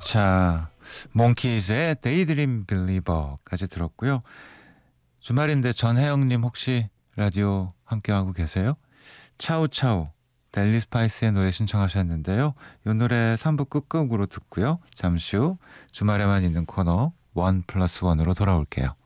자, 몽키즈의 데이드림 빌리버까지 들었고요. 주말인데 전혜영님 혹시 라디오 함께하고 계세요? 차우차우 델리 스파이스의 노래 신청하셨는데요. 이 노래 3부 끝곡으로 듣고요. 잠시 후 주말에만 있는 코너 1+1으로 돌아올게요.